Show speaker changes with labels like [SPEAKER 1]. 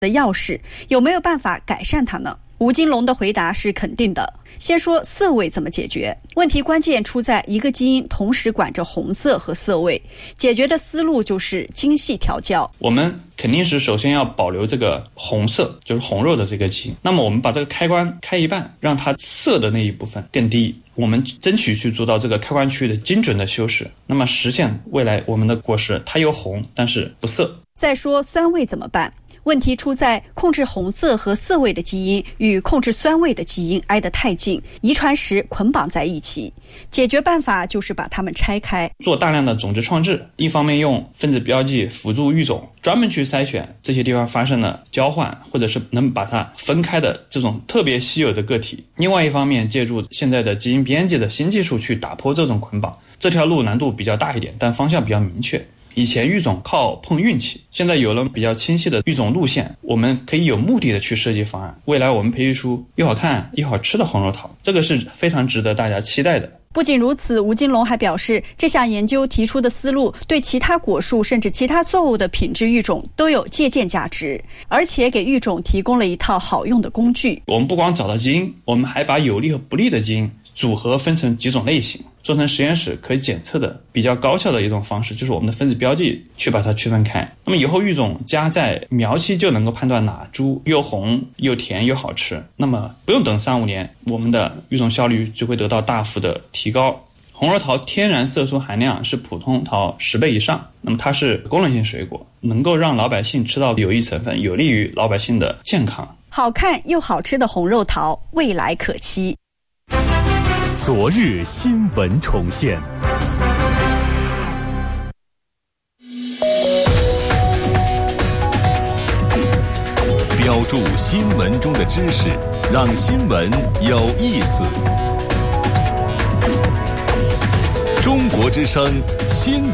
[SPEAKER 1] 的钥匙，有没有办法改善它呢？吴金龙的回答是肯定的。先说色味怎么解决，问题关键出在一个基因同时管着红色和色味，解决的思路就是精细调教。
[SPEAKER 2] 我们肯定是首先要保留这个红色，就是红肉的这个基因，那么我们把这个开关开一半，让它色的那一部分更低，我们争取去做到这个开关区域的精准的修饰，那么实现未来我们的果实它有红但是不涩。
[SPEAKER 1] 再说酸味怎么办，问题出在控制红色和色味的基因与控制酸味的基因挨得太近，遗传时捆绑在一起。解决办法就是把它们拆开，
[SPEAKER 2] 做大量的种子创制，一方面用分子标记辅助育种，专门去筛选这些地方发生了交换或者是能把它分开的这种特别稀有的个体，另外一方面借助现在的基因编辑的新技术去打破这种捆绑。这条路难度比较大一点，但方向比较明确。以前育种靠碰运气，现在有了比较清晰的育种路线，我们可以有目的的去设计方案，未来我们培育出又好看又好吃的红肉桃，这个是非常值得大家期待的。
[SPEAKER 1] 不仅如此，吴金龙还表示，这项研究提出的思路对其他果树甚至其他作物的品质育种都有借鉴价值，而且给育种提供了一套好用的工具。
[SPEAKER 2] 我们不光找到基因，我们还把有利和不利的基因组合分成几种类型，做成实验室可以检测的比较高效的一种方式，就是我们的分子标记去把它区分开。那么以后育种加在苗期就能够判断哪株又红又甜又好吃，那么不用等3-5年，我们的育种效率就会得到大幅的提高。红肉桃天然色素含量是普通桃10倍以上，那么它是功能性水果，能够让老百姓吃到有益成分，有利于老百姓的健康。
[SPEAKER 1] 好看又好吃的红肉桃，未来可期。
[SPEAKER 3] 昨日新闻重现，标注新闻中的知识，让新闻有意思。中国之声新